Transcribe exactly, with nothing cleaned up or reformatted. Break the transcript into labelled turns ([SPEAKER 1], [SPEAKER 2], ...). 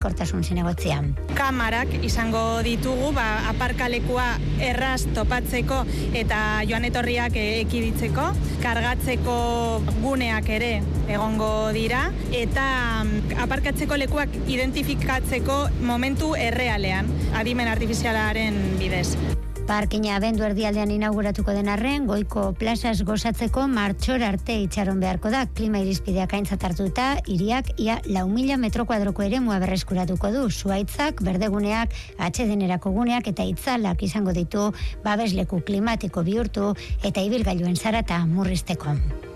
[SPEAKER 1] kortasun zinegotzian.
[SPEAKER 2] Kamarak izango ditugu, ba, aparkalekua erraz topatzeko eta joan etorriak ekiditzeko, kargatzeko guneak ere egongo dira, eta aparkatzeko lekuak identifikatzeko momentu errealean, adimen artifizialaren bidez.
[SPEAKER 1] Parkina abendu erdialdean inauguratuko den arren, goiko plazaz gozatzeko martxor arte itxaron beharko da. Klima irizpideak aintzat hartuta, hiriak ia lau mila metro kuadroko eremua berreskuratuko du. Zuaitzak, berdeguneak, atsedenerako guneak eta itzalak izango ditu babesleku klimatiko bihurtu eta ibilgailuen zarata murrizteko.